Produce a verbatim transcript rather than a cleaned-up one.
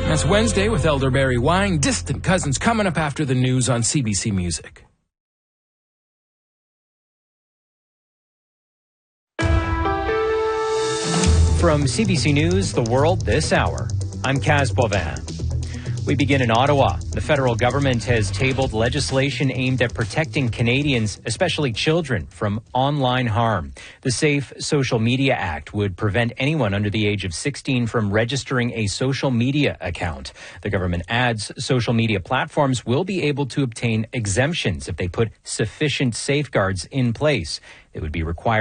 That's Wednesday with Elderberry Wine. Distant Cousins coming up after the news on C B C Music. From C B C News, The World This Hour, I'm Kaz Bovin. We begin in Ottawa. The federal government has tabled legislation aimed at protecting Canadians, especially children, from online harm. The Safe Social Media Act would prevent anyone under the age of sixteen from registering a social media account. The government adds social media platforms will be able to obtain exemptions if they put sufficient safeguards in place. It would be required